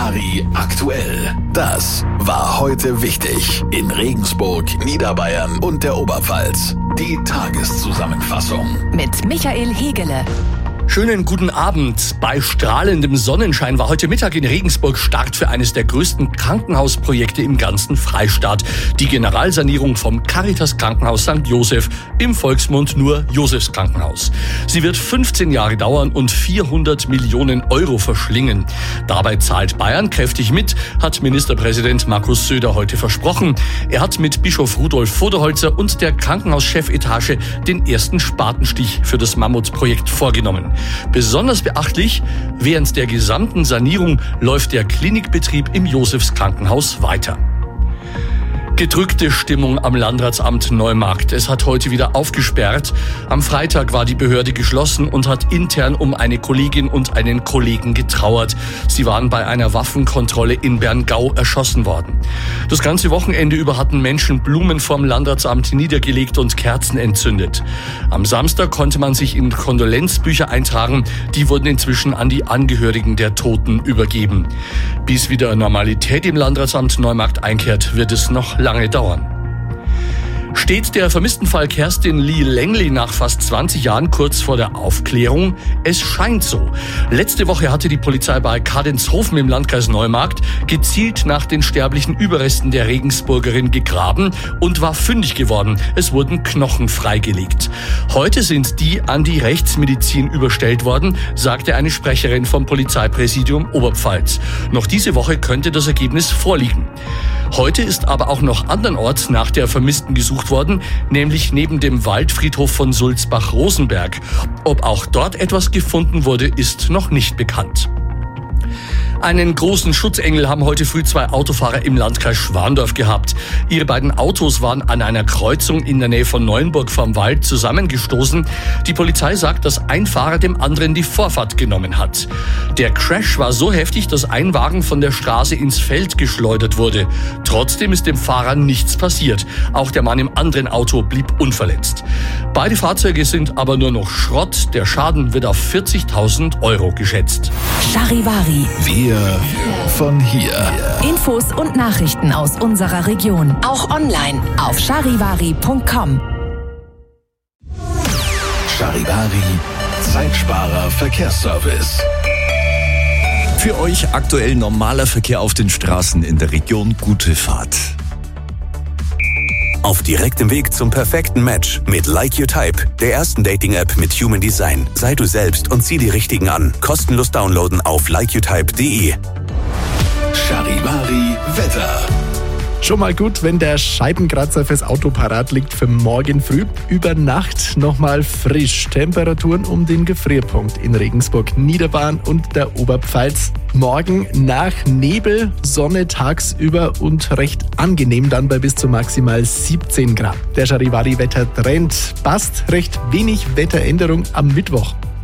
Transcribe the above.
Charivari aktuell. Das war heute wichtig in Regensburg, Niederbayern und der Oberpfalz. Die Tageszusammenfassung mit Michael Hegele. Schönen guten Abend. Bei strahlendem Sonnenschein war heute Mittag in Regensburg Start für eines der größten Krankenhausprojekte im ganzen Freistaat. Die Generalsanierung vom Caritas Krankenhaus St. Joseph, im Volksmund nur Josefs Krankenhaus. Sie wird 15 Jahre dauern und 400 Millionen Euro verschlingen. Dabei zahlt Bayern kräftig mit, hat Ministerpräsident Markus Söder heute versprochen. Er hat mit Bischof Rudolf Voderholzer und der Krankenhauschefetage den ersten Spatenstich für das Mammutprojekt vorgenommen. Besonders beachtlich, während der gesamten Sanierung läuft der Klinikbetrieb im Josefs Krankenhaus weiter. Gedrückte Stimmung am Landratsamt Neumarkt. Es hat heute wieder aufgesperrt. Am Freitag war die Behörde geschlossen und hat intern um eine Kollegin und einen Kollegen getrauert. Sie waren bei einer Waffenkontrolle in Berngau erschossen worden. Das ganze Wochenende über hatten Menschen Blumen vorm Landratsamt niedergelegt und Kerzen entzündet. Am Samstag konnte man sich in Kondolenzbücher eintragen. Die wurden inzwischen an die Angehörigen der Toten übergeben. Bis wieder Normalität im Landratsamt Neumarkt einkehrt, wird es noch lange dauern. Steht der Vermisstenfall Kerstin Lee Langley nach fast 20 Jahren kurz vor der Aufklärung? Es scheint so. Letzte Woche hatte die Polizei bei Kadenzhofen im Landkreis Neumarkt gezielt nach den sterblichen Überresten der Regensburgerin gegraben und war fündig geworden. Es wurden Knochen freigelegt. Heute sind die an die Rechtsmedizin überstellt worden, sagte eine Sprecherin vom Polizeipräsidium Oberpfalz. Noch diese Woche könnte das Ergebnis vorliegen. Heute ist aber auch noch andernorts nach der Vermissten gesucht worden, nämlich neben dem Waldfriedhof von Sulzbach-Rosenberg. Ob auch dort etwas gefunden wurde, ist noch nicht bekannt. Einen großen Schutzengel haben heute früh 2 Autofahrer im Landkreis Schwandorf gehabt. Ihre beiden Autos waren an einer Kreuzung in der Nähe von Neuenburg vorm Wald zusammengestoßen. Die Polizei sagt, dass ein Fahrer dem anderen die Vorfahrt genommen hat. Der Crash war so heftig, dass ein Wagen von der Straße ins Feld geschleudert wurde. Trotzdem ist dem Fahrer nichts passiert. Auch der Mann im anderen Auto blieb unverletzt. Beide Fahrzeuge sind aber nur noch Schrott. Der Schaden wird auf 40.000 Euro geschätzt. Charivari. Wir von hier. Infos und Nachrichten aus unserer Region. Auch online auf charivari.com. Charivari, Zeitsparer Verkehrsservice. Für euch aktuell normaler Verkehr auf den Straßen in der Region. Gute Fahrt. Auf direktem Weg zum perfekten Match mit Like Your Type, der ersten Dating-App mit Human Design. Sei du selbst und zieh die Richtigen an. Kostenlos downloaden auf likeyourtype.de. Charivari Wetter. Schon mal gut, wenn der Scheibenkratzer fürs Auto parat liegt für morgen früh. Über Nacht nochmal frisch. Temperaturen um den Gefrierpunkt in Regensburg, Niederbayern und der Oberpfalz. Morgen nach Nebel, Sonne tagsüber und recht angenehm dann bei bis zu maximal 17 Grad. Der Charivari-Wettertrend passt, recht wenig Wetteränderung am Mittwoch.